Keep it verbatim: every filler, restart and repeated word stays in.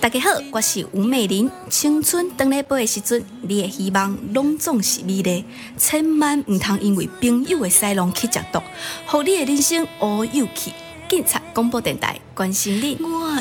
大家好，我是吴美玲。青春回来飞的时阵，你的希望拢总是美丽，千万唔通因为朋友的西郎去食毒，互你的人生乌有去。警察广播电台关心你。 我